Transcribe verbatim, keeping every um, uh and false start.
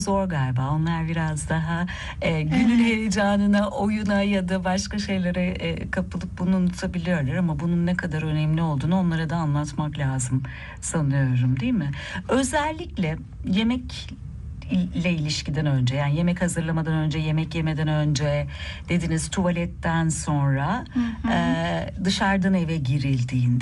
zor galiba. Onlar biraz daha e, günün Evet. heyecanına, oyuna ya da başka şeylere e, kapılıp bunu unutabiliyorlar ama bunun ne kadar önemli olduğunu onlara da anlatmak lazım sanıyorum, değil mi? Özellikle yemek ile ilişkiden önce, yani yemek hazırlamadan önce, yemek yemeden önce, dediniz tuvaletten sonra, Hı hı. e, dışarıdan eve girildiğinde